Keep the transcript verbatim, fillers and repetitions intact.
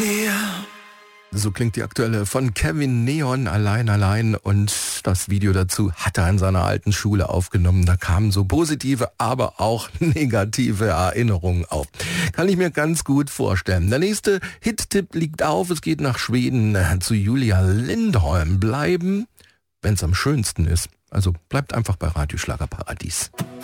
dir. So klingt die aktuelle von Kevin Neon, Allein, allein. Und das Video dazu hat er in seiner alten Schule aufgenommen. Da kamen so positive, aber auch negative Erinnerungen auf. Kann ich mir ganz gut vorstellen. Der nächste Hit-Tipp liegt auf. Es geht nach Schweden zu Julia Lindholm. Bleiben, wenn es am schönsten ist. Also bleibt einfach bei Radio Schlagerparadies.